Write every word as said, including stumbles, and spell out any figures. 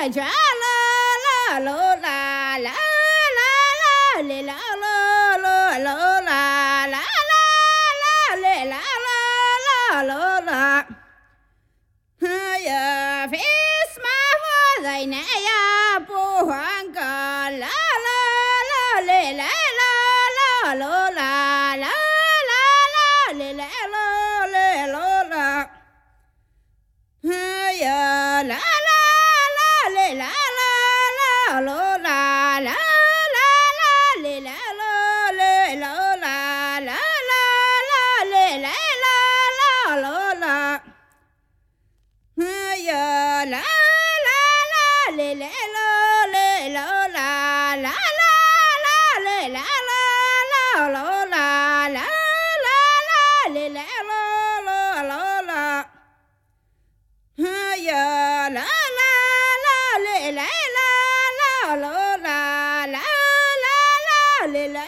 cha la la lo la la la la le la lo lo lo la la la la le la la la lo la ya phis ma hoa dạy nè ya pu hoàng ca la la la le la la la lo la la la la le la lo le lo la ya la la la le la la la lo la la la la le la lo le lo la la la la le la la la lo la ya la la la le la lo le lo la la la la le la la la lo